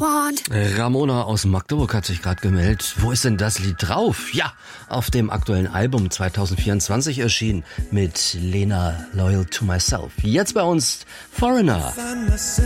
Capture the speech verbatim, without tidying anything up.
want. Ramona aus Magdeburg hat sich gerade gemeldet. Wo ist denn das Lied drauf? Ja, auf dem aktuellen Album zwanzig vierundzwanzig erschienen mit Lena Loyal to Myself. Jetzt bei uns Foreigner.